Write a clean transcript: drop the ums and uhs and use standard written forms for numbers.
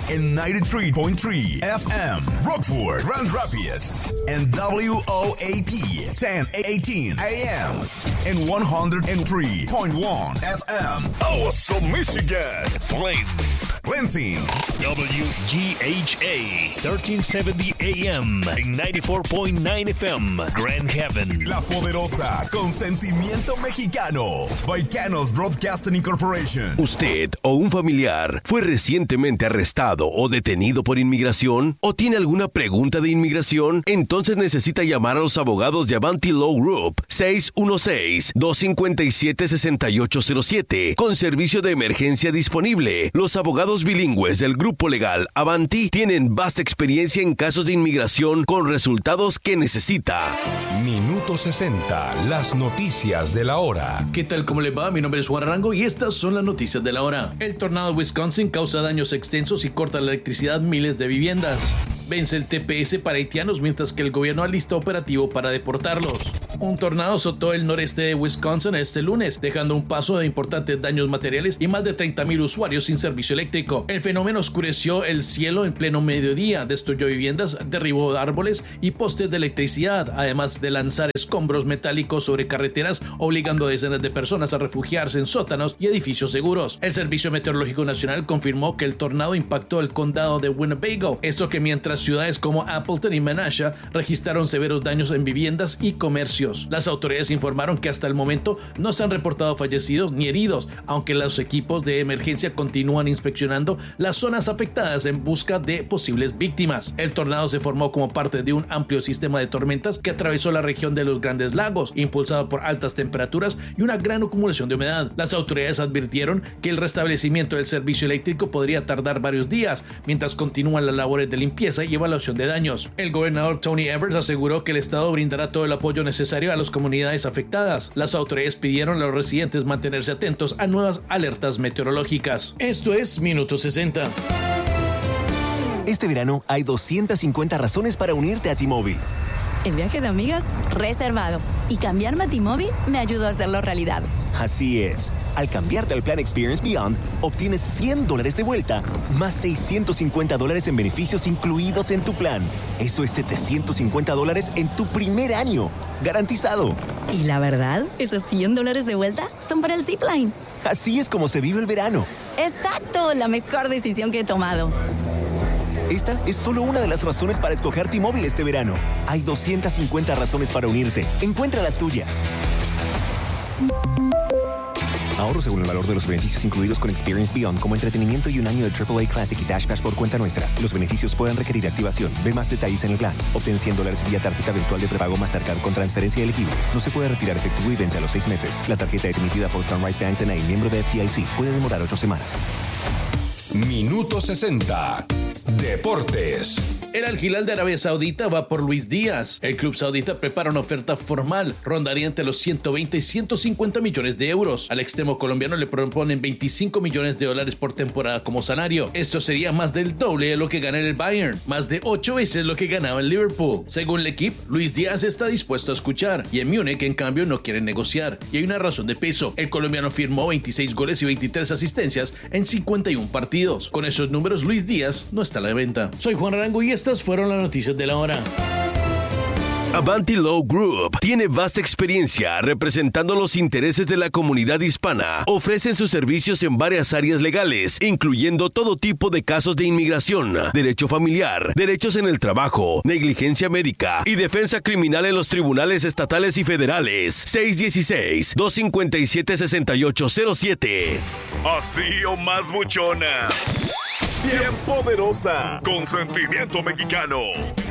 en 93.3 FM, Rockford, Grand Rapids, and WOAP 1018 AM, and 103.1 FM, Oso, Michigan, Flint, Lansing, WGHA 1370 AM, en 94.9 FM, Grand Haven, La Poderosa, con sentimiento mexicano, Baicanos Broadcasting Incorporation. ¿Usted o un familiar fue recientemente arrestado o detenido por inmigración? ¿O tiene alguna pregunta de inmigración? Entonces necesita llamar a los abogados de Avanti Law Group 616-257-6807 con servicio de emergencia disponible. Los abogados bilingües del grupo legal Avanti tienen vasta experiencia en casos de inmigración con resultados que necesita. Minuto 60, las noticias de la hora. ¿Qué tal? ¿Cómo le va? Mi nombre es Juan Arango y estas son las noticias de la hora. El tornado de Wisconsin causa daños extensos y corta la electricidad miles de viviendas. Vence el TPS para haitianos mientras que el gobierno alista operativo para deportarlos. Un tornado azotó el noreste de Wisconsin este lunes, dejando un paso de importantes daños materiales y más de 30,000 usuarios sin servicio eléctrico. El fenómeno oscureció el cielo en pleno mediodía, destruyó viviendas, derribó árboles y postes de electricidad, además de lanzar escombros metálicos sobre carreteras, obligando a decenas de personas a refugiarse en sótanos y edificios seguros. El Servicio Meteorológico Nacional confirmó que el tornado impactó el condado de Winnebago, esto que mientras ciudades como Appleton y Menasha registraron severos daños en viviendas y comercios. Las autoridades informaron que hasta el momento no se han reportado fallecidos ni heridos, aunque los equipos de emergencia continúan inspeccionando las zonas afectadas en busca de posibles víctimas. El tornado se formó como parte de un amplio sistema de tormentas que atravesó la región de los Grandes Lagos, impulsado por altas temperaturas y una gran acumulación de humedad. Las autoridades advirtieron que el restablecimiento del servicio eléctrico podría tardar varios días, mientras continúan las labores de limpieza y evaluación de daños. El gobernador Tony Evers aseguró que el estado brindará todo el apoyo necesario a las comunidades afectadas. Las autoridades pidieron a los residentes mantenerse atentos a nuevas alertas meteorológicas. Esto es Minuto 60. Este verano hay 250 razones para unirte a T-Mobile. El viaje de amigas, reservado. Y cambiarme a T-Mobile me ayudó a hacerlo realidad. Así es. Al cambiarte al plan Experience Beyond, obtienes $100 de vuelta, más $650 en beneficios incluidos en tu plan. Eso es $750 en tu primer año. Garantizado. Y la verdad, esos $100 de vuelta son para el Zipline. Así es como se vive el verano. ¡Exacto! La mejor decisión que he tomado. Esta es solo una de las razones para escoger T-Mobile este verano. Hay 250 razones para unirte. Encuentra las tuyas. Ahorro según el valor de los beneficios incluidos con Experience Beyond, como entretenimiento y un año de AAA Classic y Dash Pass por cuenta nuestra. Los beneficios pueden requerir activación. Ve más detalles en el plan. Obtén $100 vía tarjeta virtual de prepago Mastercard con transferencia elegible. No se puede retirar efectivo y vence a los 6 meses. La tarjeta es emitida por Sunrise Banks N.A., miembro de FDIC. Puede demorar 8 semanas. Minuto 60. Deportes. El Al Hilal de Arabia Saudita va por Luis Díaz. El club saudita prepara una oferta formal, rondaría entre los 120 y 150 millones de euros. Al extremo colombiano le proponen $25 millones por temporada como salario. Esto sería más del doble de lo que gana el Bayern, más de 8 veces lo que ganaba el Liverpool. Según el equipo, Luis Díaz está dispuesto a escuchar y en Múnich, en cambio, no quiere negociar. Y hay una razón de peso. El colombiano firmó 26 goles y 23 asistencias en 51 partidos. Con esos números, Luis Díaz no está a la venta. Soy Juan Arango y estas fueron las noticias de la hora. Avanti Law Group tiene vasta experiencia representando los intereses de la comunidad hispana. Ofrecen sus servicios en varias áreas legales, incluyendo todo tipo de casos de inmigración, derecho familiar, derechos en el trabajo, negligencia médica y defensa criminal en los tribunales estatales y federales. 616-257-6807. Así o más buchona. Bien poderosa. Con sentimiento mexicano.